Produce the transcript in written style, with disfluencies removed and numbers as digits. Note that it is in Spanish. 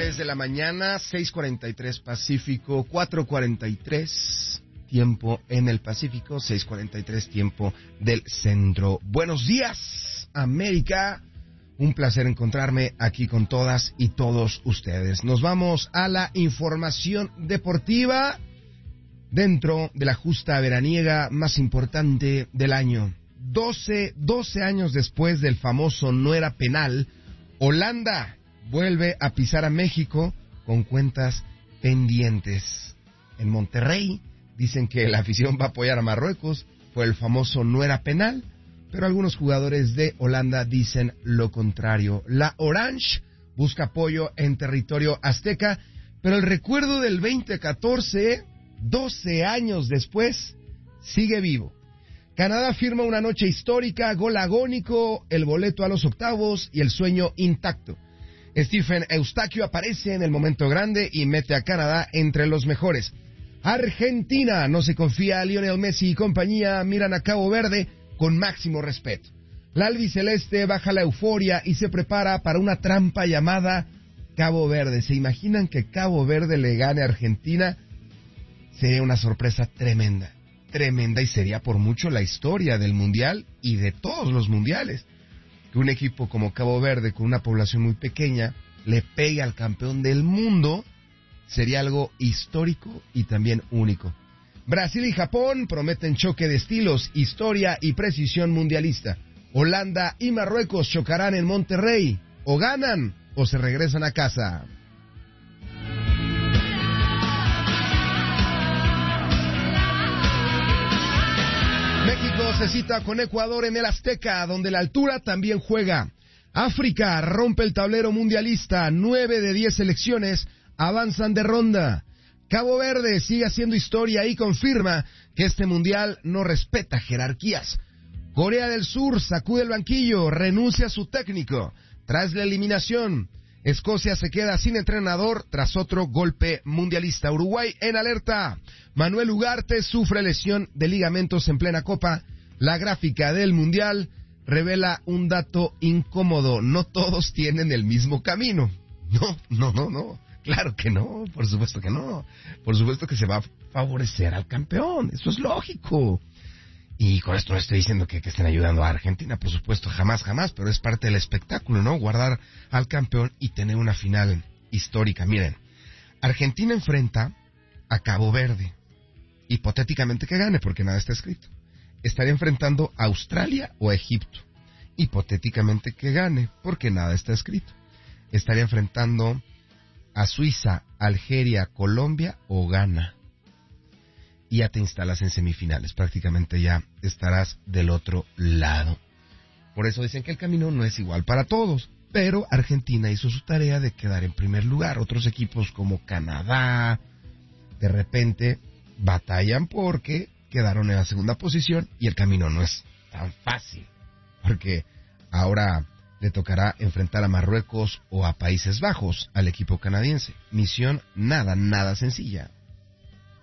6:43 de la mañana, 6:43 Pacífico, 4:43 tiempo en el Pacífico, 6:43 tiempo del centro. Buenos días, América. Un placer encontrarme aquí con todas y todos ustedes. Nos vamos a la información deportiva dentro de la justa veraniega más importante del año. 12 años después del famoso no era penal, Holanda vuelve a pisar a México con cuentas pendientes. En Monterrey dicen que la afición va a apoyar a Marruecos por el famoso no era penal, pero algunos jugadores de Holanda dicen lo contrario. La Orange busca apoyo en territorio azteca, pero el recuerdo del 2014, 12 años después, sigue vivo. Canadá firma una noche histórica, gol agónico, el boleto a los octavos y el sueño intacto. Stephen Eustaquio aparece en el momento grande y mete a Canadá entre los mejores. Argentina no se confía, Lionel Messi y compañía miran a Cabo Verde con máximo respeto. La albiceleste baja la euforia y se prepara para una trampa llamada Cabo Verde. ¿Se imaginan que Cabo Verde le gane a Argentina? Sería una sorpresa tremenda, y sería por mucho la historia del Mundial y de todos los mundiales. Que un equipo como Cabo Verde, con una población muy pequeña, le pegue al campeón del mundo, sería algo histórico y también único. Brasil y Japón prometen choque de estilos, historia y precisión mundialista. Holanda y Marruecos chocarán en Monterrey. O ganan o se regresan a casa. México se cita con Ecuador en el Azteca, donde la altura también juega. África rompe el tablero mundialista, 9 de 10 selecciones avanzan de ronda. Cabo Verde sigue haciendo historia y confirma que este mundial no respeta jerarquías. Corea del Sur sacude el banquillo, renuncia a su técnico tras la eliminación. Escocia se queda sin entrenador tras otro golpe mundialista. Uruguay en alerta. Manuel Ugarte sufre lesión de ligamentos en plena Copa. La gráfica del mundial revela un dato incómodo. No todos tienen el mismo camino. No. Claro que no, por supuesto que no. Por supuesto que se va a favorecer al campeón. Eso es lógico. Y con esto no estoy diciendo que estén ayudando a Argentina, por supuesto, jamás, pero es parte del espectáculo, ¿no? Guardar al campeón y tener una final histórica. Miren, Argentina enfrenta a Cabo Verde, hipotéticamente que gane, porque nada está escrito. Estaría enfrentando a Australia o a Egipto, hipotéticamente que gane, porque nada está escrito. Estaría enfrentando a Suiza, Algeria, Colombia o Ghana. Y ya te instalas en semifinales, prácticamente ya estarás del otro lado. Por eso dicen que el camino no es igual para todos, pero Argentina hizo su tarea de quedar en primer lugar. Otros equipos como Canadá, de repente, batallan porque quedaron en la segunda posición y el camino no es tan fácil, porque ahora le tocará enfrentar a Marruecos o a Países Bajos, al equipo canadiense. Misión nada sencilla.